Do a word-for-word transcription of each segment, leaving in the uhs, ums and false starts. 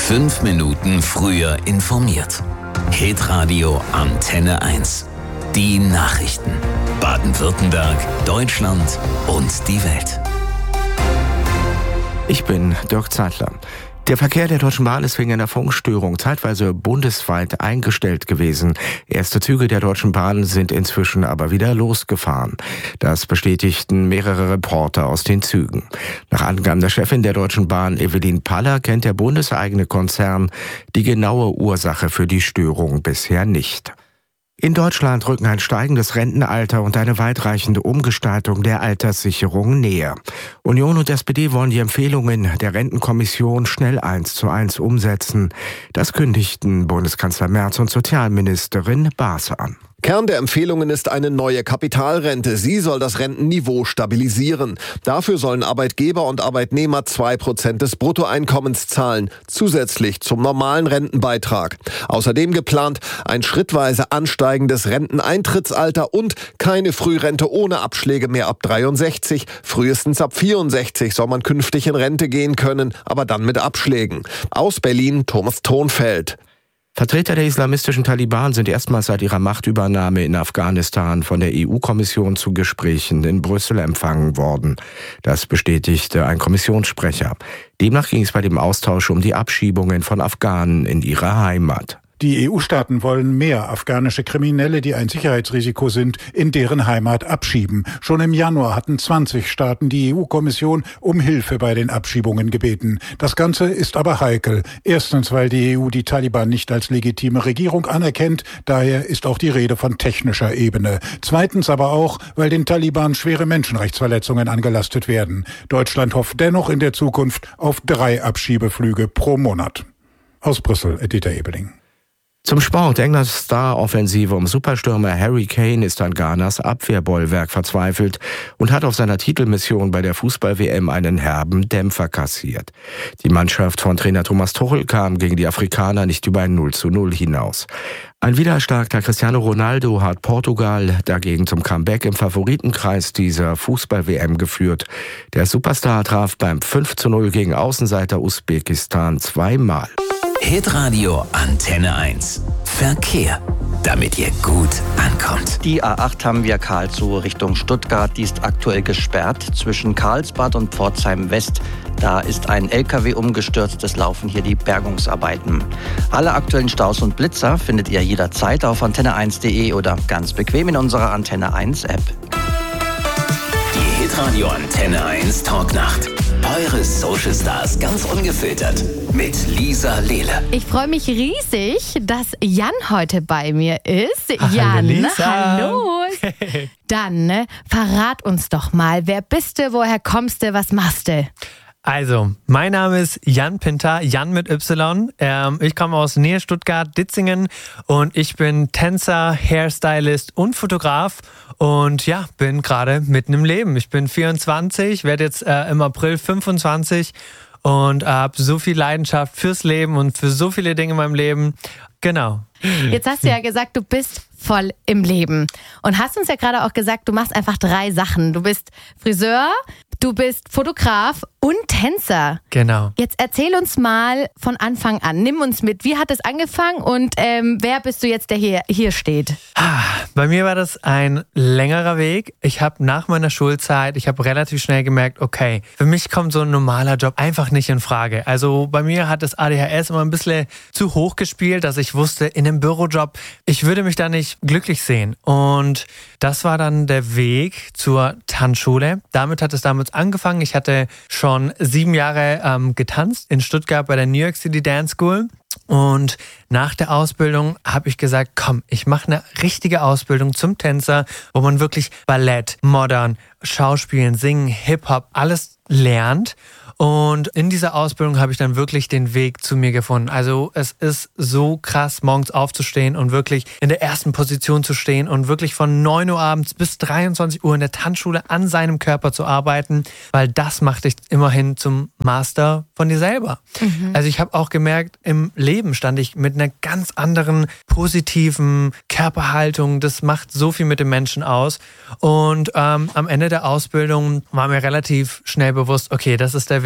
Fünf Minuten früher informiert. Hitradio Antenne eins. Die Nachrichten. Baden-Württemberg, Deutschland und die Welt. Ich bin Dirk Zeitler. Der Verkehr der Deutschen Bahn ist wegen einer Funkstörung zeitweise bundesweit eingestellt gewesen. Erste Züge der Deutschen Bahn sind inzwischen aber wieder losgefahren. Das bestätigten mehrere Reporter aus den Zügen. Nach Angaben der Chefin der Deutschen Bahn, Evelyn Paller, kennt der bundeseigene Konzern die genaue Ursache für die Störung bisher nicht. In Deutschland rücken ein steigendes Rentenalter und eine weitreichende Umgestaltung der Alterssicherung näher. Union und S P D wollen die Empfehlungen der Rentenkommission schnell eins zu eins umsetzen. Das kündigten Bundeskanzler Merz und Sozialministerin Baas an. Kern der Empfehlungen ist eine neue Kapitalrente. Sie soll das Rentenniveau stabilisieren. Dafür sollen Arbeitgeber und Arbeitnehmer zwei Prozent des Bruttoeinkommens zahlen, zusätzlich zum normalen Rentenbeitrag. Außerdem geplant ein schrittweise ansteigendes Renteneintrittsalter und keine Frührente ohne Abschläge mehr ab dreiundsechzig. Frühestens ab vierundsechzig soll man künftig in Rente gehen können, aber dann mit Abschlägen. Aus Berlin Thomas Thonfeld. Vertreter der islamistischen Taliban sind erstmals seit ihrer Machtübernahme in Afghanistan von der E U-Kommission zu Gesprächen in Brüssel empfangen worden. Das bestätigte ein Kommissionssprecher. Demnach ging es bei dem Austausch um die Abschiebungen von Afghanen in ihre Heimat. Die E U-Staaten wollen mehr afghanische Kriminelle, die ein Sicherheitsrisiko sind, in deren Heimat abschieben. Schon im Januar hatten zwanzig Staaten die E U-Kommission um Hilfe bei den Abschiebungen gebeten. Das Ganze ist aber heikel. Erstens, weil die E U die Taliban nicht als legitime Regierung anerkennt. Daher ist auch die Rede von technischer Ebene. Zweitens aber auch, weil den Taliban schwere Menschenrechtsverletzungen angelastet werden. Deutschland hofft dennoch in der Zukunft auf drei Abschiebeflüge pro Monat. Aus Brüssel, Edita Ebeling. Zum Sport. Englands Star-Offensive um Superstürmer Harry Kane ist an Ghanas Abwehrbollwerk verzweifelt und hat auf seiner Titelmission bei der Fußball-W M einen herben Dämpfer kassiert. Die Mannschaft von Trainer Thomas Tuchel kam gegen die Afrikaner nicht über ein null zu null hinaus. Ein wiedererstarkter Cristiano Ronaldo hat Portugal dagegen zum Comeback im Favoritenkreis dieser Fußball-W M geführt. Der Superstar traf beim fünf zu null gegen Außenseiter Usbekistan zweimal. Hitradio Antenne eins. Verkehr, damit ihr gut ankommt. Die A acht haben wir Karlsruhe Richtung Stuttgart. Die ist aktuell gesperrt zwischen Karlsbad und Pforzheim West. Da ist ein L K W umgestürzt. Es laufen hier die Bergungsarbeiten. Alle aktuellen Staus und Blitzer findet ihr jederzeit auf antenne eins punkt de oder ganz bequem in unserer Antenne eins App. Die Hitradio Antenne eins Talknacht. Eure Social Stars ganz ungefiltert mit Lisa Lehle. Ich freue mich riesig, dass Jan heute bei mir ist. Hallo Jan, Lisa. hallo. Dann ne, verrat uns doch mal, wer bist du, woher kommst du, was machst du? Also, mein Name ist Jan Pinter, Jan mit Y. Ähm, ich komme aus Nähe Stuttgart, Ditzingen und ich bin Tänzer, Hairstylist und Fotograf und ja, bin gerade mitten im Leben. Ich bin vierundzwanzig, werde jetzt äh, im April fünfundzwanzig und habe so viel Leidenschaft fürs Leben und für so viele Dinge in meinem Leben. Genau. Jetzt hast du ja gesagt, du bist voll im Leben und hast uns ja gerade auch gesagt, du machst einfach drei Sachen. Du bist Friseur, du bist Fotograf und Tänzer. Genau. Jetzt erzähl uns mal von Anfang an. Nimm uns mit. Wie hat es angefangen und ähm, wer bist du jetzt, der hier, hier steht? Bei mir war das ein längerer Weg. Ich habe nach meiner Schulzeit, ich habe relativ schnell gemerkt, okay, für mich kommt so ein normaler Job einfach nicht in Frage. Also bei mir hat das A D H S immer ein bisschen zu hoch gespielt, dass ich wusste, in einem Bürojob, ich würde mich da nicht glücklich sehen. Und das war dann der Weg zur Tanzschule. Damit hat es damals angefangen. Ich hatte schon sieben Jahre ähm, getanzt in Stuttgart bei der New York City Dance School. Und nach der Ausbildung habe ich gesagt, komm, ich mache eine richtige Ausbildung zum Tänzer, wo man wirklich Ballett, Modern, Schauspielen, Singen, Hip-Hop, alles lernt. Und in dieser Ausbildung habe ich dann wirklich den Weg zu mir gefunden. Also es ist so krass, morgens aufzustehen und wirklich in der ersten Position zu stehen und wirklich von neun Uhr abends bis dreiundzwanzig Uhr in der Tanzschule an seinem Körper zu arbeiten, weil das macht dich immerhin zum Master von dir selber. Mhm. Also ich habe auch gemerkt, im Leben stand ich mit einer ganz anderen positiven Körperhaltung. Das macht so viel mit dem Menschen aus. Und ähm, am Ende der Ausbildung war mir relativ schnell bewusst, okay, das ist der Weg,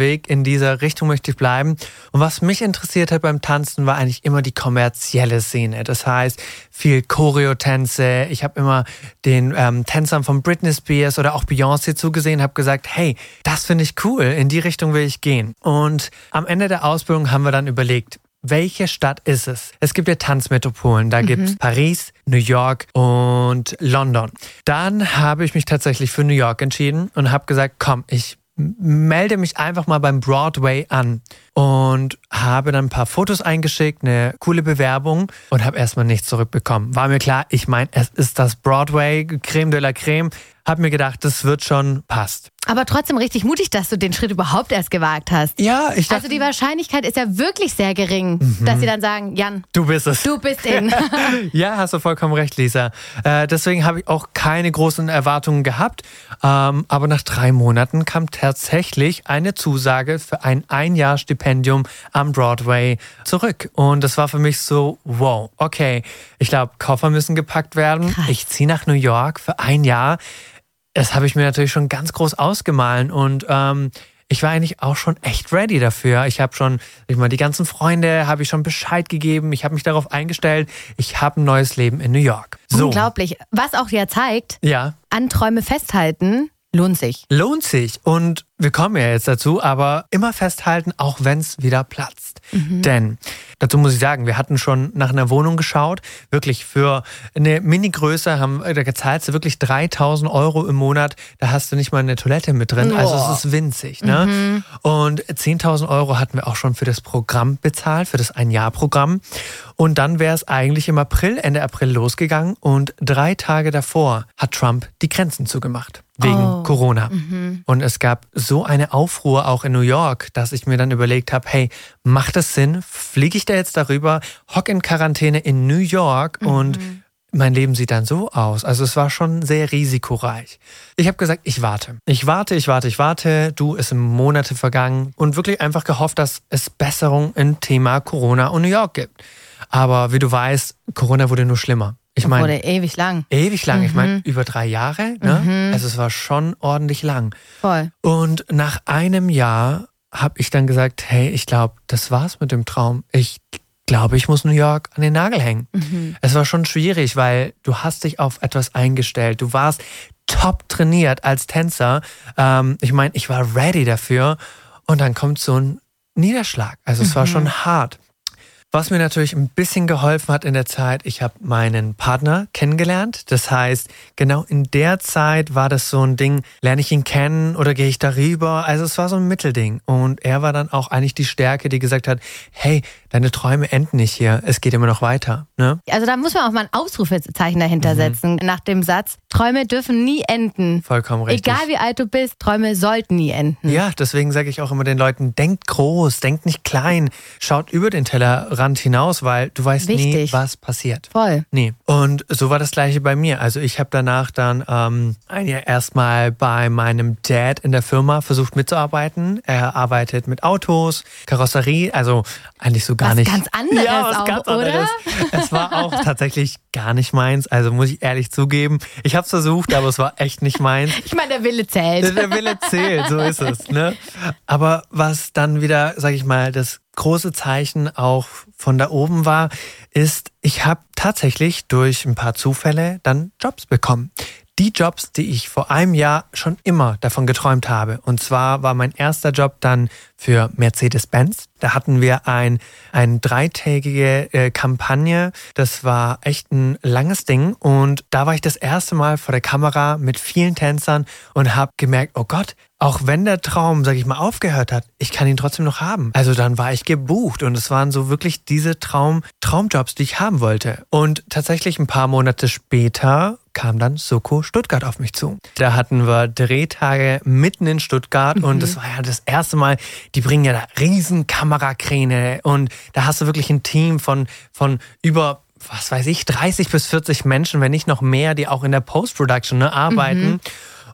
Weg, in dieser Richtung möchte ich bleiben. Und was mich interessiert hat beim Tanzen, war eigentlich immer die kommerzielle Szene. Das heißt, viel Choreotänze. Ich habe immer den ähm, Tänzern von Britney Spears oder auch Beyoncé zugesehen, habe gesagt, hey, das finde ich cool, in die Richtung will ich gehen. Und am Ende der Ausbildung haben wir dann überlegt, welche Stadt ist es? Es gibt ja Tanzmetropolen. Da mhm. gibt es Paris, New York und London. Dann habe ich mich tatsächlich für New York entschieden und habe gesagt, komm, ich melde mich einfach mal beim Broadway an und habe dann ein paar Fotos eingeschickt, eine coole Bewerbung und habe erstmal nichts zurückbekommen. War mir klar, ich meine, es ist das Broadway, Creme de la Creme. Habe mir gedacht, das wird schon, passt. Aber trotzdem richtig mutig, dass du den Schritt überhaupt erst gewagt hast. Ja, ich dachte... Also die Wahrscheinlichkeit ist ja wirklich sehr gering, mhm. dass sie dann sagen, Jan, du bist es. Du bist in. Ja, hast du vollkommen recht, Lisa. Äh, deswegen habe ich auch keine großen Erwartungen gehabt. Ähm, aber nach drei Monaten kam tatsächlich eine Zusage für ein Ein-Jahr-Stipendium am Broadway zurück. Und das war für mich so, wow, okay, ich glaube, Koffer müssen gepackt werden. Krass. Ich ziehe nach New York für ein Jahr. Das habe ich mir natürlich schon ganz groß ausgemalt und ähm, ich war eigentlich auch schon echt ready dafür. Ich habe schon, ich meine, die ganzen Freunde habe ich schon Bescheid gegeben. Ich habe mich darauf eingestellt. Ich habe ein neues Leben in New York. So. Unglaublich. Was auch ja zeigt, ja. An Träume festhalten lohnt sich. Lohnt sich. Und wir kommen ja jetzt dazu, aber immer festhalten, auch wenn es wieder platzt. Mhm. Denn, dazu muss ich sagen, wir hatten schon nach einer Wohnung geschaut, wirklich für eine Mini-Größe, haben, da zahlst du wirklich dreitausend Euro im Monat, da hast du nicht mal eine Toilette mit drin, also oh. es ist winzig. Ne? Mhm. Und zehntausend Euro hatten wir auch schon für das Programm bezahlt, für das Ein-Jahr-Programm. Und dann wäre es eigentlich im April, Ende April losgegangen und drei Tage davor hat Trump die Grenzen zugemacht. Wegen oh. Corona. Mhm. Und es gab so eine Aufruhr auch in New York, dass ich mir dann überlegt habe, hey, macht das Sinn? Fliege ich da jetzt darüber, hock in Quarantäne in New York mhm. und mein Leben sieht dann so aus. Also es war schon sehr risikoreich. Ich habe gesagt, ich warte. Ich warte, ich warte, ich warte. Du, es sind Monate vergangen und wirklich einfach gehofft, dass es Besserung im Thema Corona und New York gibt. Aber wie du weißt, Corona wurde nur schlimmer. Ich meine, wurde ewig lang. Ewig lang. Mhm. Ich meine, über drei Jahre. Ne? Mhm. Also es war schon ordentlich lang. Voll. Und nach einem Jahr habe ich dann gesagt, hey, ich glaube, das war's mit dem Traum. Ich glaube, ich muss New York an den Nagel hängen. Mhm. Es war schon schwierig, weil du hast dich auf etwas eingestellt. Du warst top trainiert als Tänzer. Ähm, ich meine, ich war ready dafür. Und dann kommt so ein Niederschlag. Also es mhm. war schon hart. Was mir natürlich ein bisschen geholfen hat in der Zeit, ich habe meinen Partner kennengelernt. Das heißt, genau in der Zeit war das so ein Ding, lerne ich ihn kennen oder gehe ich darüber? Also es war so ein Mittelding. Und er war dann auch eigentlich die Stärke, die gesagt hat, hey, deine Träume enden nicht hier, es geht immer noch weiter. Ne? Also da muss man auch mal ein Ausrufezeichen dahinter mhm. setzen, nach dem Satz, Träume dürfen nie enden. Vollkommen richtig. Egal wie alt du bist, Träume sollten nie enden. Ja, deswegen sage ich auch immer den Leuten, denkt groß, denkt nicht klein, schaut über den Tellerrand hinaus, weil du weißt Wichtig. nie, was passiert. Voll. Nee. Und so war das Gleiche bei mir. Also ich habe danach dann ähm, ein Jahr erstmal bei meinem Dad in der Firma versucht mitzuarbeiten. Er arbeitet mit Autos, Karosserie, also eigentlich so gar was nicht. Ganz anderes ja, was auch, ganz oder? anderes. Es war auch tatsächlich gar nicht meins, also muss ich ehrlich zugeben. Ich habe es versucht, aber es war echt nicht meins. Ich meine, der Wille zählt. Der Wille zählt, so ist es. Ne? Aber was dann wieder, sag ich mal, das große Zeichen auch von da oben war, ist, ich habe tatsächlich durch ein paar Zufälle dann Jobs bekommen. Die Jobs, die ich vor einem Jahr schon immer davon geträumt habe. Und zwar war mein erster Job dann für Mercedes-Benz. Da hatten wir ein, eine dreitägige äh, Kampagne. Das war echt ein langes Ding. Und da war ich das erste Mal vor der Kamera mit vielen Tänzern und habe gemerkt, oh Gott, auch wenn der Traum, sag ich mal, aufgehört hat, ich kann ihn trotzdem noch haben. Also dann war ich gebucht und es waren so wirklich diese Traum, Traumjobs, die ich haben wollte. Und tatsächlich ein paar Monate später kam dann Soko Stuttgart auf mich zu. Da hatten wir Drehtage mitten in Stuttgart mhm. und das war ja das erste Mal, die bringen ja da riesen Kamerakräne und da hast du wirklich ein Team von, von über, was weiß ich, dreißig bis vierzig Menschen, wenn nicht noch mehr, die auch in der Post-Production ne, arbeiten. Mhm.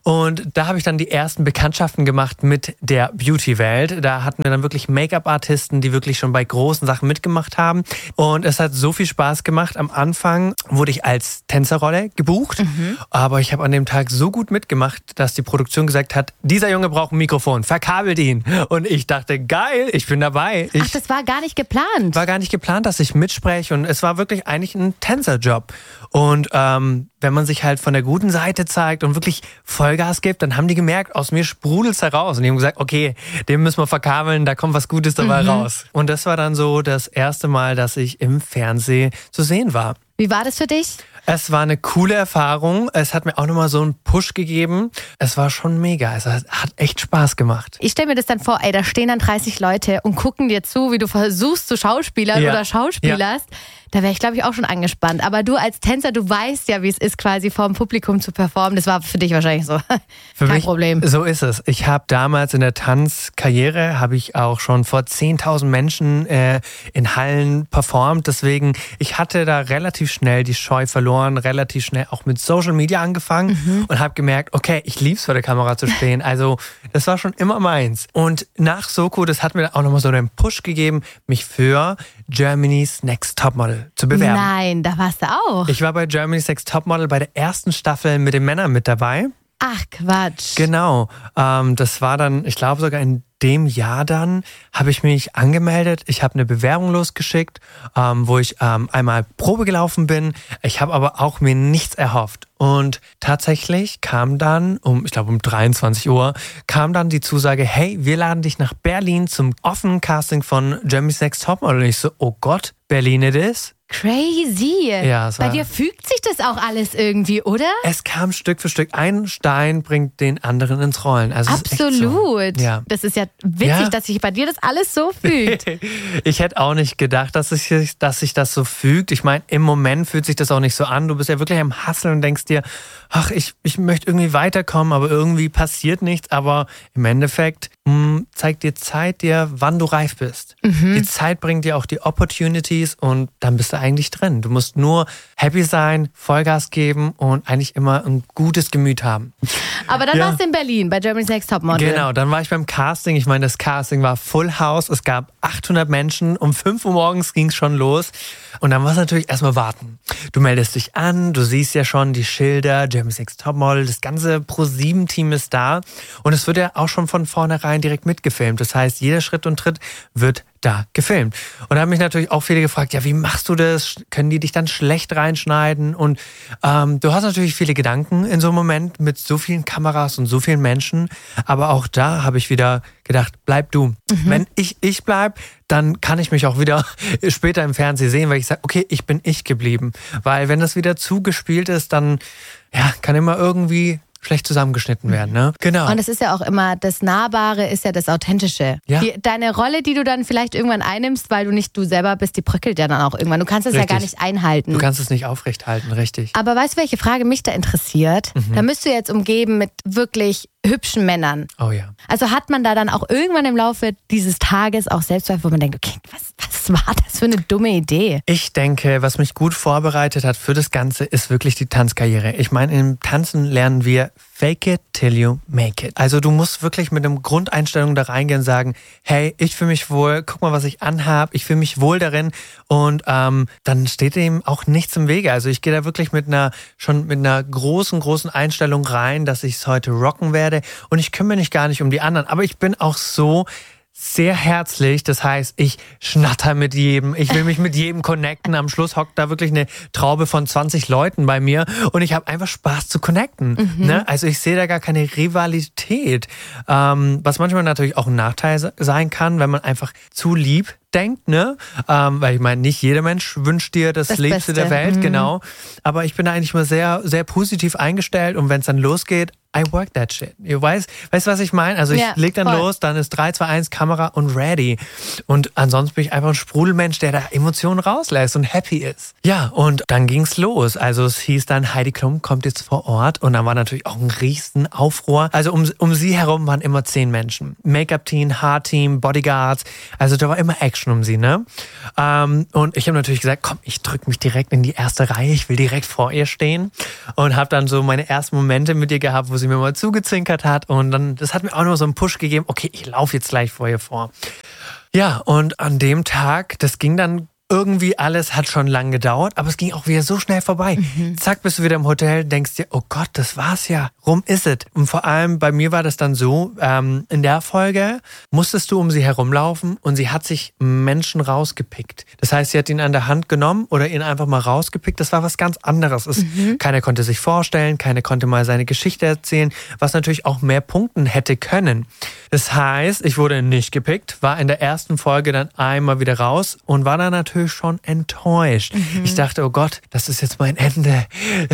Und da habe ich dann die ersten Bekanntschaften gemacht mit der Beauty-Welt. Da hatten wir dann wirklich Make-up-Artisten, die wirklich schon bei großen Sachen mitgemacht haben. Und es hat so viel Spaß gemacht. Am Anfang wurde ich als Tänzerrolle gebucht. Mhm. Aber ich habe an dem Tag so gut mitgemacht, dass die Produktion gesagt hat, dieser Junge braucht ein Mikrofon, verkabelt ihn. Und ich dachte, geil, ich bin dabei. Ich Ach, das war gar nicht geplant? War gar nicht geplant, dass ich mitspreche. Und es war wirklich eigentlich ein Tänzerjob. Und ähm, wenn man sich halt von der guten Seite zeigt und wirklich Vollgas gibt, dann haben die gemerkt, aus mir sprudelt's heraus. Und die haben gesagt, okay, den müssen wir verkabeln, da kommt was Gutes dabei mhm. raus. Und das war dann so das erste Mal, dass ich im Fernsehen zu sehen war. Wie war das für dich? Es war eine coole Erfahrung. Es hat mir auch nochmal so einen Push gegeben. Es war schon mega. Es hat echt Spaß gemacht. Ich stelle mir das dann vor, ey, da stehen dann dreißig Leute und gucken dir zu, wie du versuchst zu schauspielern ja. oder schauspielerst. Ja. Da wäre ich, glaube ich, auch schon angespannt. Aber du als Tänzer, du weißt ja, wie es ist, quasi vor dem Publikum zu performen. Das war für dich wahrscheinlich so für kein mich, Problem. So ist es. Ich habe damals in der Tanzkarriere, habe ich auch schon vor zehntausend Menschen äh, in Hallen performt. Deswegen, ich hatte da relativ schnell die Scheu verloren, relativ schnell auch mit Social Media angefangen mhm. und habe gemerkt, okay, ich lieb's vor der Kamera zu stehen. Also das war schon immer meins. Und nach Soko, das hat mir auch nochmal so den Push gegeben, mich für Germany's Next Topmodel zu bewerben. Nein, da warst du auch. Ich war bei Germany's Next Topmodel bei der ersten Staffel mit den Männern mit dabei. Ach, Quatsch. Genau. Ähm, das war dann, ich glaube sogar in dem Jahr dann, habe ich mich angemeldet. Ich habe eine Bewerbung losgeschickt, ähm, wo ich ähm, einmal Probe gelaufen bin. Ich habe aber auch mir nichts erhofft. Und tatsächlich kam dann, um ich glaube um dreiundzwanzig Uhr, kam dann die Zusage, hey, wir laden dich nach Berlin zum offenen Casting von Germany's Next Topmodel. Und ich so, oh Gott, Berlin it is. Crazy. Ja, es war, bei dir fügt sich das auch alles irgendwie, oder? Es kam Stück für Stück. Ein Stein bringt den anderen ins Rollen. Also absolut. Ist echt so. Ja. Das ist ja witzig, ja. dass sich bei dir das alles so fügt. Ich hätte auch nicht gedacht, dass sich, dass sich das so fügt. Ich meine, im Moment fühlt sich das auch nicht so an. Du bist ja wirklich am Hasseln und denkst dir, ach, ich, ich möchte irgendwie weiterkommen, aber irgendwie passiert nichts. Aber im Endeffekt mh, zeigt dir Zeit dir, wann du reif bist. Mhm. Die Zeit bringt dir auch die Opportunities und dann bist du eigentlich drin. Du musst nur happy sein, Vollgas geben und eigentlich immer ein gutes Gemüt haben. Aber dann ja. warst du in Berlin bei Germany's Next Topmodel. Genau, dann war ich beim Casting. Ich meine, das Casting war Full House. Es gab achthundert Menschen. Um fünf Uhr morgens ging es schon los. Und dann war es natürlich erstmal warten. Du meldest dich an, du siehst ja schon die Schilder, Germany's Next Topmodel, das ganze Pro sieben Team ist da. Und es wird ja auch schon von vornherein direkt mitgefilmt. Das heißt, jeder Schritt und Tritt wird da gefilmt. Und da haben mich natürlich auch viele gefragt, ja, wie machst du das? Können die dich dann schlecht reinschneiden? Und ähm, du hast natürlich viele Gedanken in so einem Moment mit so vielen Kameras und so vielen Menschen. Aber auch da habe ich wieder gedacht, bleib du. Mhm. Wenn ich ich bleib, dann kann ich mich auch wieder später im Fernsehen sehen, weil ich sage, okay, ich bin ich geblieben. Weil wenn das wieder zugespielt ist, dann ja, kann immer irgendwie schlecht zusammengeschnitten werden, ne? Genau. Und es ist ja auch immer, das Nahbare ist ja das Authentische. Ja. Die, deine Rolle, die du dann vielleicht irgendwann einnimmst, weil du nicht du selber bist, die bröckelt ja dann auch irgendwann. Du kannst es ja gar nicht einhalten. Du kannst es nicht aufrecht halten, richtig. Aber weißt du, welche Frage mich da interessiert? Mhm. Da bist du jetzt umgeben mit wirklich hübschen Männern. Oh ja. Also hat man da dann auch irgendwann im Laufe dieses Tages auch Selbstzweifel, wo man denkt, okay, was, was war das für eine dumme Idee? Ich denke, was mich gut vorbereitet hat für das Ganze, ist wirklich die Tanzkarriere. Ich meine, im Tanzen lernen wir fake it till you make it. Also du musst wirklich mit einer Grundeinstellung da reingehen und sagen, hey, ich fühle mich wohl, guck mal, was ich anhab, ich fühle mich wohl darin und ähm, dann steht dem auch nichts im Wege. Also ich gehe da wirklich mit einer, schon mit einer großen, großen Einstellung rein, dass ich es heute rocken werde und ich kümmere mich gar nicht um die anderen. Aber ich bin auch so sehr herzlich, das heißt, ich schnatter mit jedem, ich will mich mit jedem connecten. Am Schluss hockt da wirklich eine Traube von zwanzig Leuten bei mir und ich habe einfach Spaß zu connecten. Mhm. Ne? Also ich sehe da gar keine Rivalität, ähm, was manchmal natürlich auch ein Nachteil sein kann, wenn man einfach zu lieb denkt, ne? Ähm, weil ich meine, nicht jeder Mensch wünscht dir das, das Liebste Beste der Welt, mhm. genau. Aber ich bin da eigentlich mal sehr, sehr positiv eingestellt und wenn es dann losgeht, I work that shit. Du weißt, weißt du, was ich meine? Also ich ja, leg dann voll. los, dann ist drei, zwei, eins Kamera und ready. Und ansonsten bin ich einfach ein Sprudelmensch, der da Emotionen rauslässt und happy ist. Ja, und dann ging's los. Also es hieß dann, Heidi Klum kommt jetzt vor Ort und dann war natürlich auch ein riesen Aufruhr. Also um, um sie herum waren immer zehn Menschen. Make-up-Team, Haarteam, Bodyguards. Also da war immer Action um sie, ne? Ähm, und ich habe natürlich gesagt, komm, ich drück mich direkt in die erste Reihe. Ich will direkt vor ihr stehen und habe dann so meine ersten Momente mit ihr gehabt, wo sie sie mir mal zugezinkert hat und dann, das hat mir auch noch so einen Push gegeben, okay, ich laufe jetzt gleich vor ihr vor. Ja, und an dem Tag, das ging dann irgendwie alles, hat schon lang gedauert, aber es ging auch wieder so schnell vorbei. Mhm. Zack, bist du wieder im Hotel, denkst dir, oh Gott, das war's ja. Rum ist es. Und vor allem bei mir war das dann so, ähm, in der Folge musstest du um sie herumlaufen und sie hat sich Menschen rausgepickt. Das heißt, sie hat ihn an der Hand genommen oder ihn einfach mal rausgepickt. Das war was ganz anderes. Es, mhm. Keiner konnte sich vorstellen, keiner konnte mal seine Geschichte erzählen, was natürlich auch mehr punkten hätte können. Das heißt, ich wurde nicht gepickt, war in der ersten Folge dann einmal wieder raus und war dann natürlich schon enttäuscht. Mhm. Ich dachte, oh Gott, das ist jetzt mein Ende.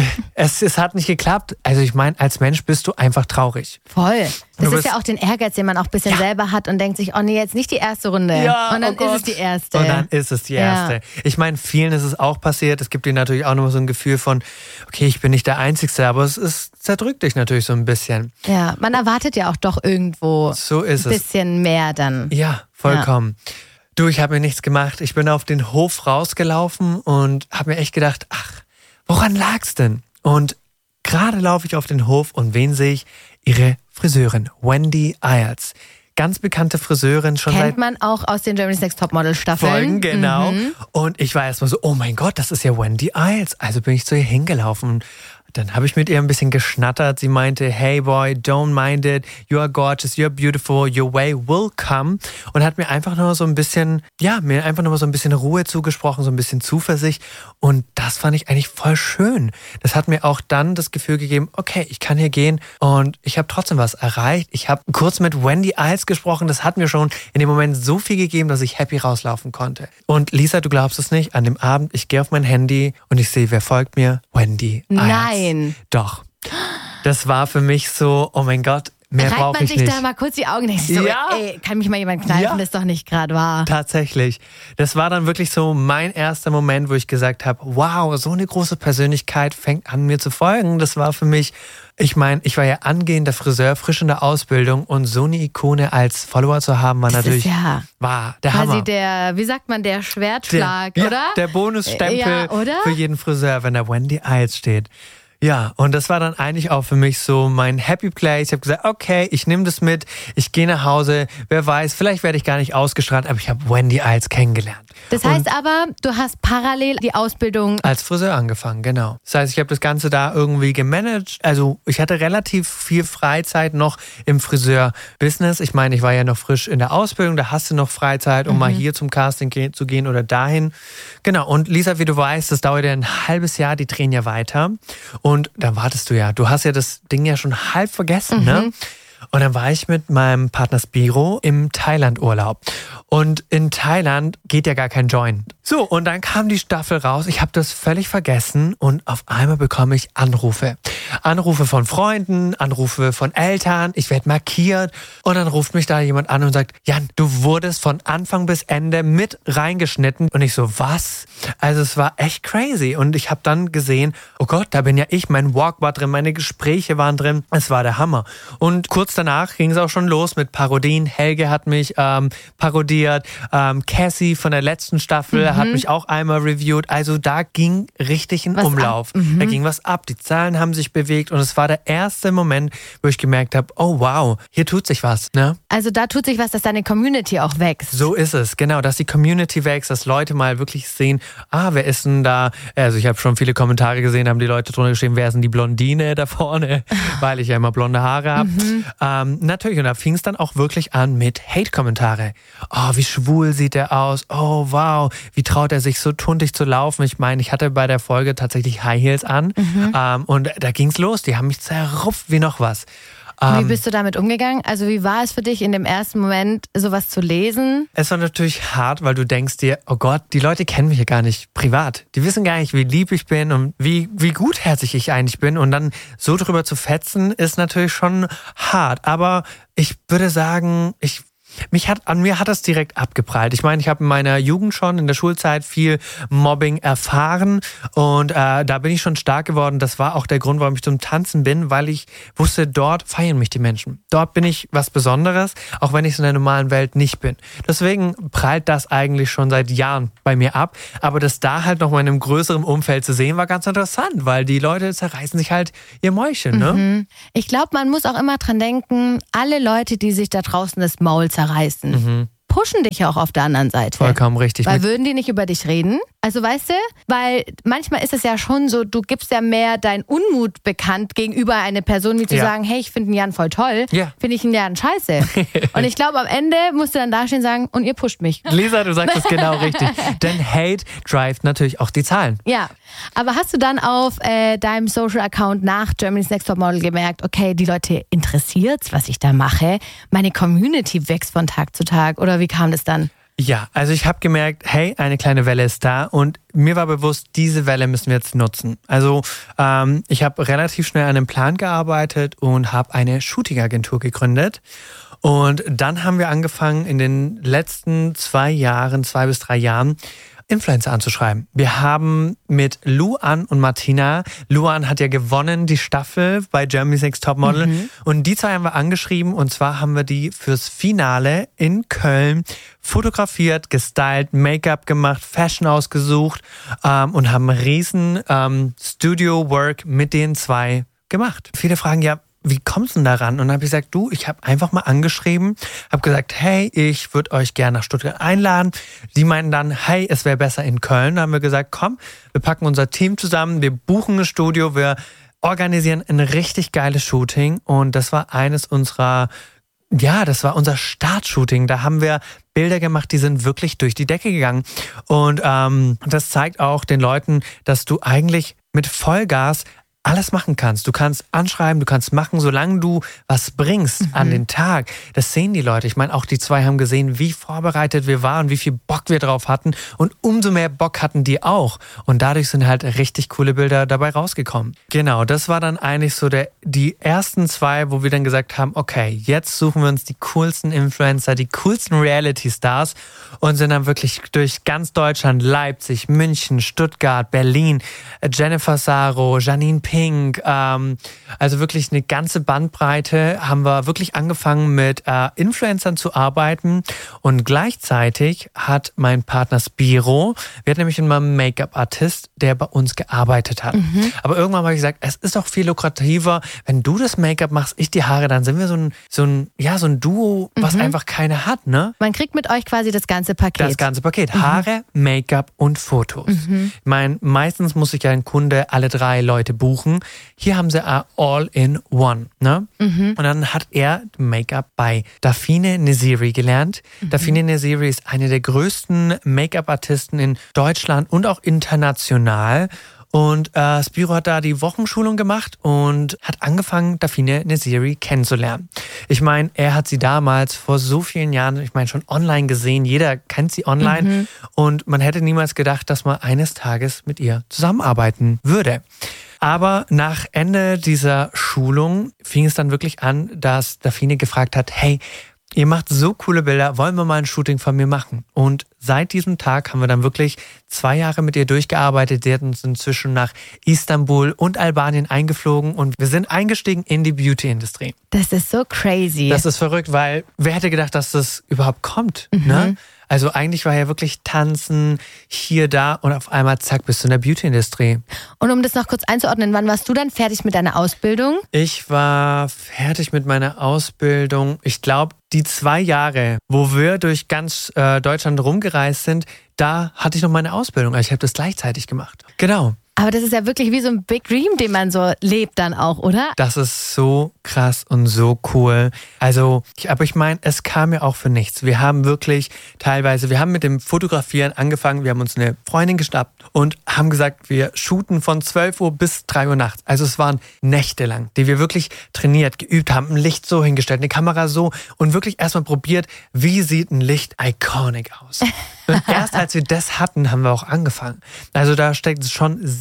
Es, es hat nicht geklappt. Also ich meine, als Mensch bist du einfach traurig. Voll. Das ist ja auch den Ehrgeiz, den man auch ein bisschen ja. selber hat und denkt sich, oh nee, jetzt nicht die erste Runde. Ja, und dann oh ist es die erste. Und dann ist es die erste. Ja. Ich meine, vielen ist es auch passiert. Es gibt dir natürlich auch noch so ein Gefühl von, okay, ich bin nicht der Einzige, aber es ist, zerdrückt dich natürlich so ein bisschen. Ja, man erwartet ja auch doch irgendwo so ist ein bisschen es. mehr dann. Ja, vollkommen. Ja. Du, ich habe mir nichts gemacht. Ich bin auf den Hof rausgelaufen und habe mir echt gedacht, ach, woran lag's denn? Und gerade laufe ich auf den Hof und wen sehe ich? Ihre Friseurin, Wendy Iles. Ganz bekannte Friseurin. Schon Kennt seit man auch aus den Germany's Next Topmodel Staffeln. Folgen, genau. Mhm. Und ich war erstmal so, oh mein Gott, das ist ja Wendy Iles. Also bin ich zu ihr hingelaufen. Dann habe ich mit ihr ein bisschen geschnattert. Sie meinte, hey boy, don't mind it. You are gorgeous, you're beautiful, your way will come. Und hat mir einfach nur so ein bisschen, ja, mir einfach nur so ein bisschen Ruhe zugesprochen, so ein bisschen Zuversicht. Und das fand ich eigentlich voll schön. Das hat mir auch dann das Gefühl gegeben, okay, ich kann hier gehen und ich habe trotzdem was erreicht. Ich habe kurz mit Wendy Iles gesprochen. Das hat mir schon in dem Moment so viel gegeben, dass ich happy rauslaufen konnte. Und Lisa, du glaubst es nicht, an dem Abend, ich gehe auf mein Handy und ich sehe, wer folgt mir? Wendy Iles. Nein. Doch. Das war für mich so, oh mein Gott, mehr brauche ich nicht. Reibt man sich da mal kurz die Augen? Ich so, ja. ey, kann mich mal jemand kneifen? Ja. Das ist doch nicht gerade wahr. Tatsächlich. Das war dann wirklich so mein erster Moment, wo ich gesagt habe, wow, so eine große Persönlichkeit fängt an, mir zu folgen. Das war für mich, ich meine, ich war ja angehender Friseur, frisch in der Ausbildung und so eine Ikone als Follower zu haben, war das natürlich, ist ja war der quasi Hammer. der, wie sagt man, der Schwertschlag, der, oder? Ja, der Bonusstempel ja, oder? für jeden Friseur, wenn da Wendy Iles steht. Ja, und das war dann eigentlich auch für mich so mein Happy Place. Ich habe gesagt, okay, ich nehme das mit, ich gehe nach Hause, wer weiß, vielleicht werde ich gar nicht ausgestrahlt, aber ich habe Wendy Iles kennengelernt. Das heißt und aber, du hast parallel die Ausbildung als Friseur angefangen, genau. Das heißt, ich habe das Ganze da irgendwie gemanagt. Also ich hatte relativ viel Freizeit noch im Friseur-Business. Ich meine, ich war ja noch frisch in der Ausbildung, da hast du noch Freizeit, um mhm. mal hier zum Casting ge- zu gehen oder dahin. Genau, und Lisa, wie du weißt, das dauert ja ein halbes Jahr, die drehen ja weiter. Und dann wartest du ja, du hast ja das Ding ja schon halb vergessen, mhm. ne? Und dann war ich mit meinem Partner Spiro im Thailand-Urlaub. Und in Thailand geht ja gar kein Joint. So, und dann kam die Staffel raus. Ich habe das völlig vergessen und auf einmal bekomme ich Anrufe. Anrufe von Freunden, Anrufe von Eltern. Ich werde markiert. Und dann ruft mich da jemand an und sagt, Jan, du wurdest von Anfang bis Ende mit reingeschnitten. Und ich so, was? Also es war echt crazy. Und ich habe dann gesehen, oh Gott, da bin ja ich. Mein Walk war drin, meine Gespräche waren drin. Es war der Hammer. Und kurz danach ging es auch schon los mit Parodien. Helge hat mich ähm, parodiert. Ähm, Cassie von der letzten Staffel mhm. hat mich auch einmal reviewed. Also da ging richtig ein was Umlauf. Mhm. Da ging was ab. Die Zahlen haben sich bewegt und es war der erste Moment, wo ich gemerkt habe, oh wow, hier tut sich was. Ne? Also da tut sich was, dass deine Community auch wächst. So ist es, genau, dass die Community wächst, dass Leute mal wirklich sehen, ah, wer ist denn da? Also ich habe schon viele Kommentare gesehen, haben die Leute drunter geschrieben, wer ist denn die Blondine da vorne? Weil ich ja immer blonde Haare habe. Mhm. Ähm, natürlich, und da fing es dann auch wirklich an mit Hate-Kommentare. Oh, wie schwul sieht er aus? Oh, wow, wie traut er sich so tuntig zu laufen? Ich meine, ich hatte bei der Folge tatsächlich High Heels an mhm. ähm, und da ging's los. Die haben mich zerrupft wie noch was. Wie bist du damit umgegangen? Also wie war es für dich in dem ersten Moment, sowas zu lesen? Es war natürlich hart, weil du denkst dir, oh Gott, die Leute kennen mich ja gar nicht privat. Die wissen gar nicht, wie lieb ich bin und wie, wie gutherzig ich eigentlich bin. Und dann so drüber zu fetzen, ist natürlich schon hart. Aber ich würde sagen, ich mich hat, an mir hat das direkt abgeprallt. Ich meine, ich habe in meiner Jugend schon, in der Schulzeit viel Mobbing erfahren und äh, da bin ich schon stark geworden. Das war auch der Grund, warum ich zum Tanzen bin, weil ich wusste, dort feiern mich die Menschen. Dort bin ich was Besonderes, auch wenn ich es in der normalen Welt nicht bin. Deswegen prallt das eigentlich schon seit Jahren bei mir ab. Aber das da halt noch mal in einem größeren Umfeld zu sehen, war ganz interessant, weil die Leute zerreißen sich halt ihr Mäulchen. Ne? Mhm. Ich glaube, man muss auch immer dran denken, alle Leute, die sich da draußen das Maul zerreißen, mhm. pushen dich auch auf der anderen Seite. Vollkommen richtig. Weil würden die nicht über dich reden? Also weißt du, weil manchmal ist es ja schon so, du gibst ja mehr deinen Unmut bekannt gegenüber einer Person, wie zu ja. sagen, hey, ich finde den Jan voll toll, ja. finde ich den Jan scheiße. Und ich glaube, am Ende musst du dann dastehen und sagen, und ihr pusht mich. Lisa, du sagst es genau richtig. Denn Hate drivet natürlich auch die Zahlen. Ja, aber hast du dann auf äh, deinem Social-Account nach Germany's Next Topmodel gemerkt, okay, die Leute interessiert's, was ich da mache, meine Community wächst von Tag zu Tag, oder wie kam das dann? Ja, also ich habe gemerkt, hey, eine kleine Welle ist da und mir war bewusst, diese Welle müssen wir jetzt nutzen. Also ähm, ich habe relativ schnell an einem Plan gearbeitet und habe eine Shooting-Agentur gegründet. Und dann haben wir angefangen, in den letzten zwei Jahren, zwei bis drei Jahren, Influencer anzuschreiben. Wir haben mit Luan und Martina, Luan hat ja gewonnen die Staffel bei Germany's Next Topmodel mhm. und die zwei haben wir angeschrieben und zwar haben wir die fürs Finale in Köln fotografiert, gestylt, Make-up gemacht, Fashion ausgesucht ähm, und haben riesen ähm, Studio-Work mit den zwei gemacht. Viele fragen ja, wie kommst du denn daran? Und dann habe ich gesagt, du, ich habe einfach mal angeschrieben, habe gesagt, hey, ich würde euch gerne nach Stuttgart einladen. Die meinten dann, hey, es wäre besser in Köln. Dann haben wir gesagt, komm, wir packen unser Team zusammen, wir buchen ein Studio, wir organisieren ein richtig geiles Shooting. Und das war eines unserer, ja, das war unser Startshooting. Da haben wir Bilder gemacht, die sind wirklich durch die Decke gegangen. Und ähm, das zeigt auch den Leuten, dass du eigentlich mit Vollgas alles machen kannst. Du kannst anschreiben, du kannst machen, solange du was bringst mhm. an den Tag. Das sehen die Leute. Ich meine, auch die zwei haben gesehen, wie vorbereitet wir waren, wie viel Bock wir drauf hatten. Und umso mehr Bock hatten die auch. Und dadurch sind halt richtig coole Bilder dabei rausgekommen. Genau, das war dann eigentlich so der, die ersten zwei, wo wir dann gesagt haben, okay, jetzt suchen wir uns die coolsten Influencer, die coolsten Reality-Stars und sind dann wirklich durch ganz Deutschland, Leipzig, München, Stuttgart, Berlin, Jennifer Saro, Janine Pink, ähm, also wirklich eine ganze Bandbreite, haben wir wirklich angefangen mit äh, Influencern zu arbeiten und gleichzeitig hat mein Partner Spiro, wir hatten nämlich immer einen Make-up-Artist, der bei uns gearbeitet hat. Mhm. Aber irgendwann habe ich gesagt, es ist doch viel lukrativer, wenn du das Make-up machst, ich die Haare, dann sind wir so ein, so ein, ja, so ein Duo, was mhm. einfach keiner hat, ne? Man kriegt mit euch quasi das ganze Paket. Das ganze Paket. Mhm. Haare, Make-up und Fotos. Mhm. Ich meine, meistens muss sich ja ein Kunde alle drei Leute buchen. Hier haben sie all in one. Ne? Mhm. Und dann hat er Make-up bei Dafine Neziri gelernt. Mhm. Dafine Neziri ist eine der größten Make-up-Artisten in Deutschland und auch international. Und äh, Spiro hat da die Wochenschulung gemacht und hat angefangen, Dafine Neziri kennenzulernen. Ich meine, er hat sie damals vor so vielen Jahren, ich meine, schon online gesehen. Jeder kennt sie online. Mhm. Und man hätte niemals gedacht, dass man eines Tages mit ihr zusammenarbeiten würde. Aber nach Ende dieser Schulung fing es dann wirklich an, dass Dafine gefragt hat, hey, ihr macht so coole Bilder, wollen wir mal ein Shooting von mir machen? Und seit diesem Tag haben wir dann wirklich zwei Jahre mit ihr durchgearbeitet. Sie hat uns inzwischen nach Istanbul und Albanien eingeflogen und wir sind eingestiegen in die Beauty-Industrie. Das ist so crazy. Das ist verrückt, weil wer hätte gedacht, dass das überhaupt kommt, mhm. ne? Also eigentlich war ja wirklich Tanzen hier, da und auf einmal zack, bist du in der Beauty-Industrie. Und um das noch kurz einzuordnen, wann warst du dann fertig mit deiner Ausbildung? Ich war fertig mit meiner Ausbildung. Ich glaube, die zwei Jahre, wo wir durch ganz äh, Deutschland rumgereist sind, da hatte ich noch meine Ausbildung. Also ich habe das gleichzeitig gemacht. Genau. Aber das ist ja wirklich wie so ein Big Dream, den man so lebt dann auch, oder? Das ist so krass und so cool. Also, ich, aber ich meine, es kam ja auch für nichts. Wir haben wirklich teilweise, wir haben mit dem Fotografieren angefangen, wir haben uns eine Freundin geschnappt und haben gesagt, wir shooten von zwölf Uhr bis drei Uhr nachts. Also es waren Nächte lang, die wir wirklich trainiert, geübt haben, ein Licht so hingestellt, eine Kamera so und wirklich erstmal probiert, wie sieht ein Licht iconic aus. Und erst als wir das hatten, haben wir auch angefangen. Also da steckt schon sehr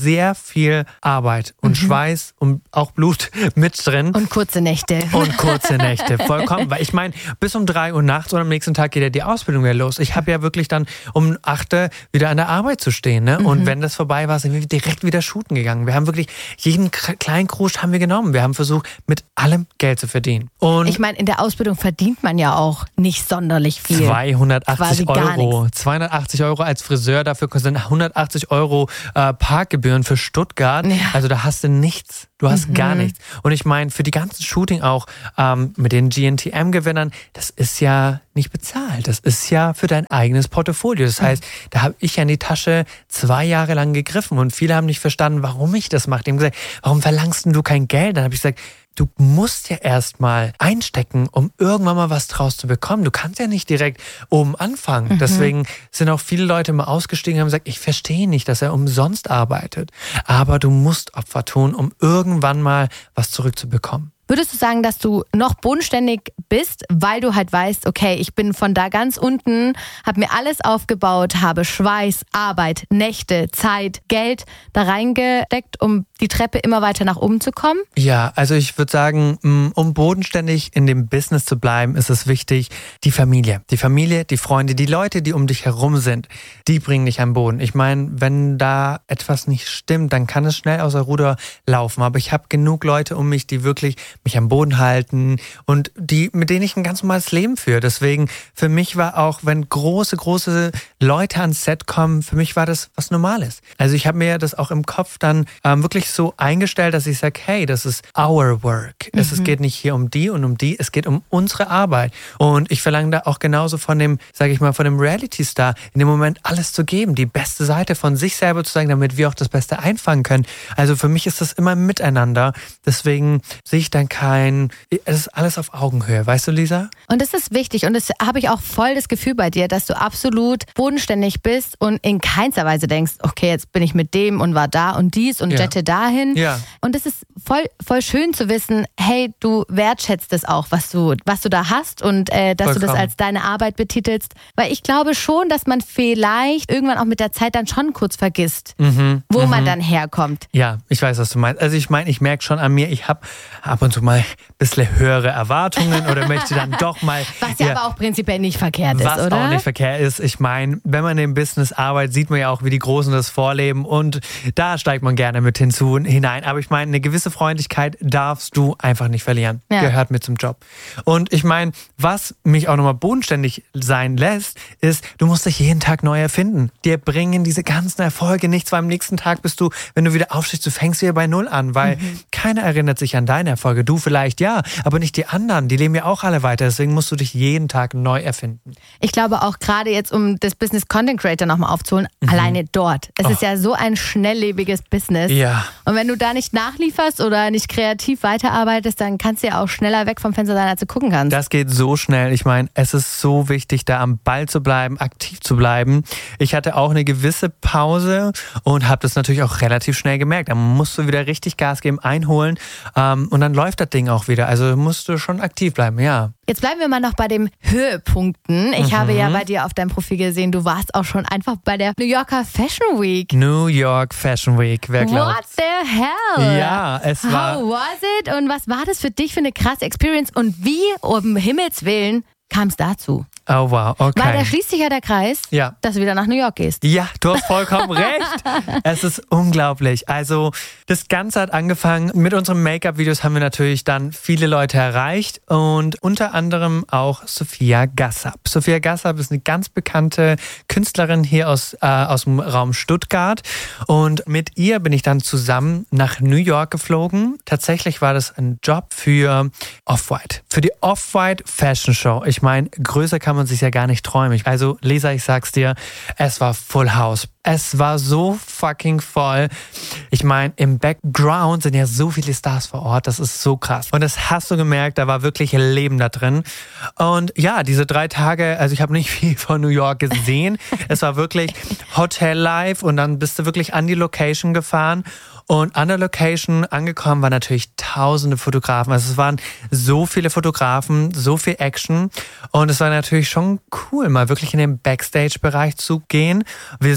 sehr viel Arbeit und mhm. Schweiß und auch Blut mit drin. Und kurze Nächte. Und kurze Nächte, vollkommen. Weil ich meine, bis um drei Uhr nachts und am nächsten Tag geht ja die Ausbildung wieder los. Ich habe ja wirklich dann um acht Uhr wieder an der Arbeit zu stehen. Ne? Mhm. Und wenn das vorbei war, sind wir direkt wieder shooten gegangen. Wir haben wirklich jeden kleinen Krusch haben wir genommen. Wir haben versucht, mit allem Geld zu verdienen. Und ich meine, in der Ausbildung verdient man ja auch nicht sonderlich viel. zweihundertachtzig Euro. zweihundertachtzig Euro als Friseur, dafür sind hundertachtzig Euro äh, Parkgebühren für Stuttgart. Ja. Also da hast du nichts. Du hast mhm. gar nichts. Und ich meine, für die ganzen Shooting auch ähm, mit den G N T M-Gewinnern, das ist ja nicht bezahlt. Das ist ja für dein eigenes Portfolio. Das heißt, da habe ich ja in die Tasche zwei Jahre lang gegriffen und viele haben nicht verstanden, warum ich das mache. Die haben gesagt, warum verlangst du kein Geld? Dann habe ich gesagt, du musst ja erstmal einstecken, um irgendwann mal was draus zu bekommen. Du kannst ja nicht direkt oben anfangen. Mhm. Deswegen sind auch viele Leute immer ausgestiegen und haben gesagt, ich verstehe nicht, dass er umsonst arbeitet. Aber du musst Opfer tun, um irgendwann mal was zurückzubekommen. Würdest du sagen, dass du noch bodenständig bist, weil du halt weißt, okay, ich bin von da ganz unten, habe mir alles aufgebaut, habe Schweiß, Arbeit, Nächte, Zeit, Geld da reingesteckt, um die Treppe immer weiter nach oben zu kommen? Ja, also ich würde sagen, um bodenständig in dem Business zu bleiben, ist es wichtig, die Familie. Die Familie, die Freunde, die Leute, die um dich herum sind, die bringen dich am Boden. Ich meine, wenn da etwas nicht stimmt, dann kann es schnell außer Ruder laufen. Aber ich habe genug Leute um mich, die wirklich mich am Boden halten und die, mit denen ich ein ganz normales Leben führe. Deswegen, für mich war auch, wenn große, große Leute ans Set kommen, für mich war das was Normales. Also ich habe mir das auch im Kopf dann ähm, wirklich so eingestellt, dass ich sage, hey, das ist our work. Mhm. Es, es geht nicht hier um die und um die, es geht um unsere Arbeit. Und ich verlange da auch genauso von dem, sage ich mal, von dem Reality-Star, in dem Moment alles zu geben, die beste Seite von sich selber zu sagen, damit wir auch das Beste einfangen können. Also für mich ist das immer miteinander. Deswegen sehe ich dann kein, es ist alles auf Augenhöhe, weißt du, Lisa? Und das ist wichtig und das habe ich auch voll das Gefühl bei dir, dass du absolut bodenständig bist und in keinster Weise denkst, okay, jetzt bin ich mit dem und war da und dies und ja. jette dahin. Ja. Und es ist voll, voll schön zu wissen, hey, du wertschätzt es auch, was du, was du da hast und äh, dass Vollkommen. du das als deine Arbeit betitelst. Weil ich glaube schon, dass man vielleicht irgendwann auch mit der Zeit dann schon kurz vergisst, mhm. wo mhm. man dann herkommt. Ja, ich weiß, was du meinst. Also ich meine, ich merke schon an mir, ich habe ab und zu mal ein bisschen höhere Erwartungen oder möchte dann doch mal... Was ja, ja aber auch prinzipiell nicht verkehrt ist, was oder? Was auch nicht verkehrt ist. Ich meine, wenn man im Business arbeitet, sieht man ja auch, wie die Großen das vorleben und da steigt man gerne mit hinzu und hinein. Aber ich meine, eine gewisse Freundlichkeit darfst du einfach nicht verlieren. Ja. Gehört mit zum Job. Und ich meine, was mich auch nochmal bodenständig sein lässt, ist, du musst dich jeden Tag neu erfinden. Dir bringen diese ganzen Erfolge nichts, weil am nächsten Tag bist du, wenn du wieder aufstehst, du fängst wieder bei Null an, weil mhm. keiner erinnert sich an deine Erfolge. Du vielleicht ja, aber nicht die anderen. Die leben ja auch alle weiter. Deswegen musst du dich jeden Tag neu erfinden. Ich glaube auch gerade jetzt, um das Business Content Creator nochmal aufzuholen, mhm. alleine dort. Es oh. ist ja so ein schnelllebiges Business. Ja. Und wenn du da nicht nachlieferst oder nicht kreativ weiterarbeitest, dann kannst du ja auch schneller weg vom Fenster sein, als du gucken kannst. Das geht so schnell. Ich meine, es ist so wichtig, da am Ball zu bleiben, aktiv zu bleiben. Ich hatte auch eine gewisse Pause und habe das natürlich auch relativ schnell gemerkt. Da musst du wieder richtig Gas geben, einholen ähm, und dann läuft das Ding auch wieder. Also musst du schon aktiv bleiben, ja. Jetzt bleiben wir mal noch bei den Höhepunkten. Ich mhm. habe ja bei dir auf deinem Profil gesehen, du warst auch schon einfach bei der New Yorker Fashion Week. New York Fashion Week, wer glaubt? What the hell? Ja, es war... How was it? Und was war das für dich für eine krasse Experience? Und wie, um Himmels Willen, kam es dazu? Oh wow, okay. Weil da schließt sich ja der Kreis, ja. dass du wieder nach New York gehst. Ja, du hast vollkommen recht. Es ist unglaublich. Also das Ganze hat angefangen, mit unseren Make-up-Videos haben wir natürlich dann viele Leute erreicht und unter anderem auch Sophia Gassab. Sophia Gassab ist eine ganz bekannte Künstlerin hier aus, äh, aus dem Raum Stuttgart und mit ihr bin ich dann zusammen nach New York geflogen. Tatsächlich war das ein Job für Off-White, für die Off-White Fashion Show. Ich meine, größer kann man sich ja gar nicht träumen. Also Lisa, ich sag's dir, es war Full House. Es war so fucking voll. Ich meine, im Background sind ja so viele Stars vor Ort. Das ist so krass. Und das hast du gemerkt, da war wirklich Leben da drin. Und ja, diese drei Tage, also ich habe nicht viel von New York gesehen. Es war wirklich Hotel Life und dann bist du wirklich an die Location gefahren. Und an der Location angekommen waren natürlich tausende Fotografen. Also es waren so viele Fotografen, so viel Action. Und es war natürlich schon cool, mal wirklich in den Backstage-Bereich zu gehen. Wir sind dann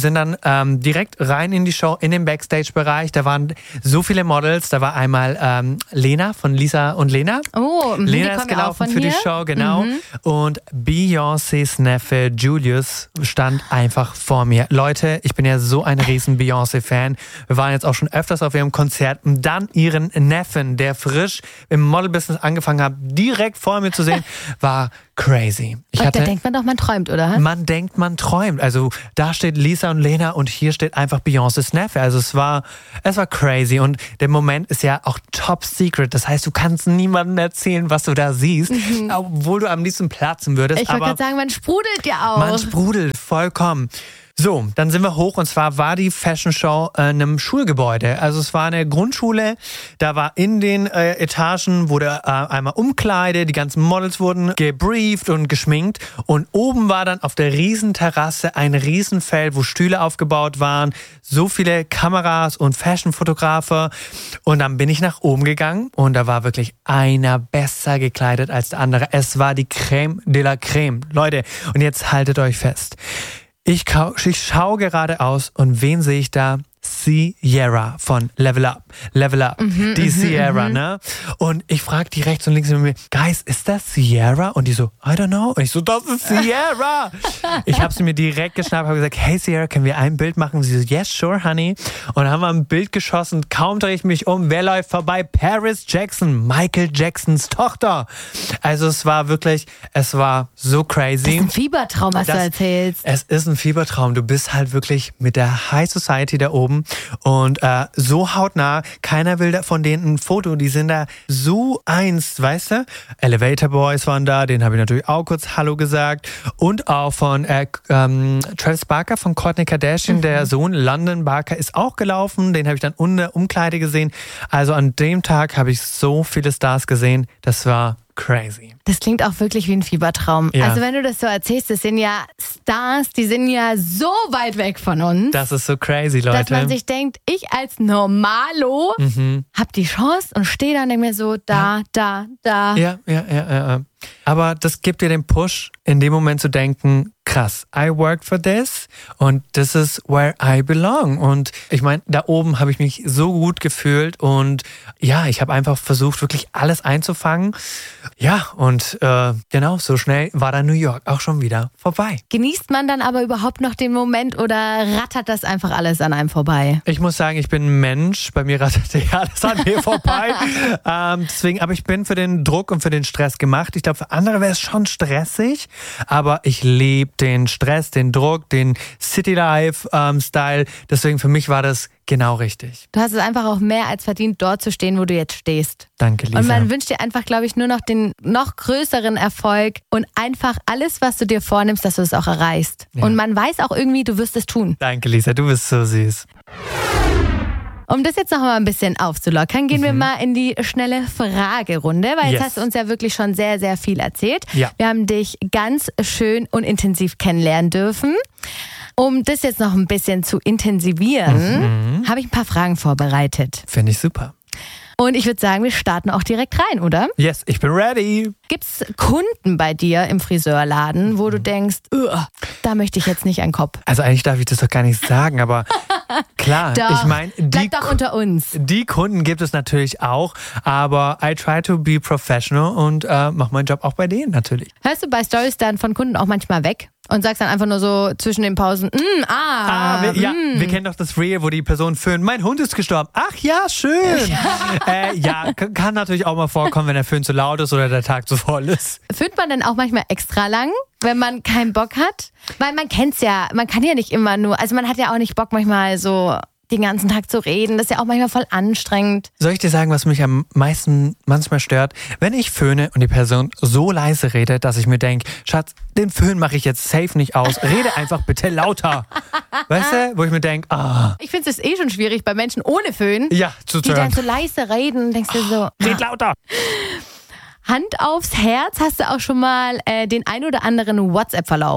ähm, direkt rein in die Show, in den Backstage-Bereich. Da waren so viele Models. Da war einmal ähm, Lena von Lisa und Lena. Oh, Lena ist gelaufen für hier. die Show, genau. Mhm. Und Beyoncés Neffe Julius stand einfach vor mir. Leute, ich bin ja so ein riesen Beyoncé-Fan. Wir waren jetzt auch schon öfters auf ihrem Konzert. Und dann ihren Neffen, der frisch im Model-Business angefangen hat, direkt vor mir zu sehen, war crazy. Ich und hatte, da denkt man doch, man träumt, oder? Man denkt, man träumt. Also da steht Lisa und Lena und hier steht einfach Beyoncés Neffe. Also es war, es war crazy und der Moment ist ja auch top secret. Das heißt, du kannst niemandem erzählen, was du da siehst, mhm. obwohl du am liebsten platzen würdest. Ich wollte gerade sagen, man sprudelt ja auch. Man sprudelt vollkommen. So, dann sind wir hoch und zwar war die Fashion Show in einem Schulgebäude. Also es war eine Grundschule, da war in den äh, Etagen wurde äh, einmal Umkleide, die ganzen Models wurden gebrieft und geschminkt und oben war dann auf der Riesenterrasse ein Riesenfeld, wo Stühle aufgebaut waren, so viele Kameras und Fashion-Fotografer und dann bin ich nach oben gegangen und da war wirklich einer besser gekleidet als der andere. Es war die Crème de la Crème. Leute, und jetzt haltet euch fest. Ich, ich schaue geradeaus und wen sehe ich da? Ciara von Level Up. Level Up. Mhm, die Ciara, mhm. ne? Und ich frage die rechts und links mit mir, Guys, ist das Ciara? Und die so, I don't know. Und ich so, das ist Ciara. Ich habe sie mir direkt geschnappt, habe gesagt, hey Ciara, können wir ein Bild machen? Und sie so, yes, sure, honey. Und dann haben wir ein Bild geschossen. Kaum drehe ich mich um. Wer läuft vorbei? Paris Jackson, Michael Jacksons Tochter. Also es war wirklich, es war so crazy. Das ist ein Fiebertraum, was das, du erzählst. Es ist ein Fiebertraum. Du bist halt wirklich mit der High Society da oben. Und äh, so hautnah, keiner will da von denen ein Foto, die sind da so einst, weißt du? Elevator Boys waren da, denen habe ich natürlich auch kurz Hallo gesagt. Und auch von äh, ähm, Travis Barker von Kourtney Kardashian, mhm. der Sohn London Barker ist auch gelaufen, den habe ich dann unter Umkleide gesehen. Also an dem Tag habe ich so viele Stars gesehen, das war crazy. Das klingt auch wirklich wie ein Fiebertraum. Ja. Also wenn du das so erzählst, das sind ja Stars, die sind ja so weit weg von uns. Das ist so crazy, Leute. Dass man sich denkt, ich als Normalo mhm. hab die Chance und stehe dann mir so da, ja. da, da. Ja, ja, ja, ja. Aber das gibt dir den Push, in dem Moment zu denken, krass, I worked for this und this is where I belong. Und ich meine, da oben habe ich mich so gut gefühlt und ja, ich habe einfach versucht, wirklich alles einzufangen. Ja, und äh, genau, so schnell war dann New York auch schon wieder vorbei. Genießt man dann aber überhaupt noch den Moment oder rattert das einfach alles an einem vorbei? Ich muss sagen, ich bin ein Mensch, bei mir rattert ja alles an mir vorbei. ähm, deswegen, aber ich bin für den Druck und für den Stress gemacht. Ich glaube, für andere wäre es schon stressig, aber ich liebe den Stress, den Druck, den City-Life-Style. Ähm, Deswegen für mich war das genau richtig. Du hast es einfach auch mehr als verdient, dort zu stehen, wo du jetzt stehst. Danke, Lisa. Und man wünscht dir einfach, glaube ich, nur noch den noch größeren Erfolg und einfach alles, was du dir vornimmst, dass du es auch erreichst. Ja. Und man weiß auch irgendwie, du wirst es tun. Danke, Lisa, du bist so süß. Um das jetzt noch mal ein bisschen aufzulockern, gehen mhm. wir mal in die schnelle Fragerunde, weil yes. jetzt hast du uns ja wirklich schon sehr, sehr viel erzählt. Ja. Wir haben dich ganz schön und intensiv kennenlernen dürfen. Um das jetzt noch ein bisschen zu intensivieren, mhm. habe ich ein paar Fragen vorbereitet. Finde ich super. Und ich würde sagen, wir starten auch direkt rein, oder? Yes, ich bin ready. Gibt's Kunden bei dir im Friseurladen, wo du denkst, da möchte ich jetzt nicht einen Kopf? Also eigentlich darf ich das doch gar nicht sagen, aber klar, doch, ich meine, die, doch unter uns. Die Kunden gibt es natürlich auch, aber I try to be professional und äh, mache meinen Job auch bei denen natürlich. Hörst du bei Stories dann von Kunden auch manchmal weg? Und sagst dann einfach nur so zwischen den Pausen, mm, ah, ah wir, ja, mm. wir kennen doch das Reel, wo die Person föhnt, mein Hund ist gestorben. Ach ja, schön. äh, ja, kann natürlich auch mal vorkommen, wenn der Föhn zu laut ist oder der Tag zu voll ist. Föhnt man dann auch manchmal extra lang, wenn man keinen Bock hat? Weil man kennt's ja, man kann ja nicht immer nur, also man hat ja auch nicht Bock manchmal so den ganzen Tag zu reden. Das ist ja auch manchmal voll anstrengend. Soll ich dir sagen, was mich am meisten manchmal stört? Wenn ich föhne und die Person so leise redet, dass ich mir denke, Schatz, den Föhn mache ich jetzt safe nicht aus. Rede einfach bitte lauter. Weißt du? Wo ich mir denke, ah. Ich finde es eh schon schwierig bei Menschen ohne Föhn. Ja, zu Die dann so leise reden, denkst du so. Red lauter. Hand aufs Herz, hast du auch schon mal äh, den ein oder anderen WhatsApp-Verlauf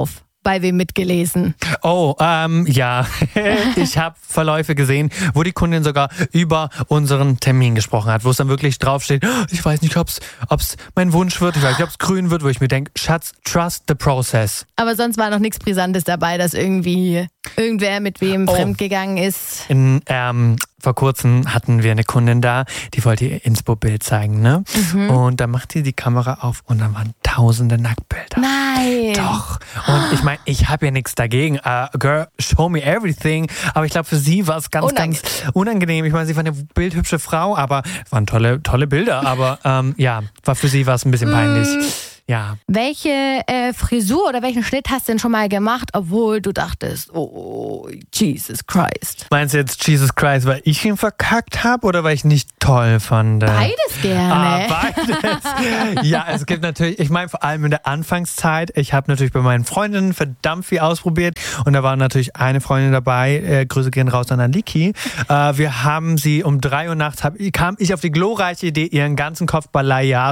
bei wem mitgelesen? Oh, ähm, ja. Ich habe Verläufe gesehen, wo die Kundin sogar über unseren Termin gesprochen hat, wo es dann wirklich draufsteht, ich weiß nicht, ob es mein Wunsch wird, ich weiß nicht, ob es grün wird, wo ich mir denke, Schatz, trust the process. Aber sonst war noch nichts Brisantes dabei, dass irgendwie irgendwer mit wem oh. fremdgegangen ist. In, ähm, vor kurzem hatten wir eine Kundin da, die wollte ihr Inspo-Bild zeigen, ne? Mhm. Und da macht sie die Kamera auf und dann waren tausende Nacktbilder. Nein! Doch. Und ich meine, ich habe ja nichts dagegen. Uh, girl, show me everything. Aber ich glaube, für sie war es ganz, unangenehm. ganz unangenehm. Ich meine, sie war eine bildhübsche Frau, aber es waren tolle, tolle Bilder. Aber ähm, ja, war für sie war es ein bisschen peinlich. Mm. Ja. Welche äh, Frisur oder welchen Schnitt hast du denn schon mal gemacht, obwohl du dachtest, oh, Jesus Christ? Meinst du jetzt Jesus Christ, weil ich ihn verkackt habe oder weil ich nicht toll fand? Beides gerne. Ah, beides. Ja, es gibt natürlich, ich meine vor allem in der Anfangszeit, ich habe natürlich bei meinen Freundinnen verdammt viel ausprobiert und da war natürlich eine Freundin dabei, äh, Grüße gehen raus an Aliki. Äh, wir haben sie um drei Uhr nachts, hab, kam ich auf die glorreiche Idee, ihren ganzen Kopf Balayage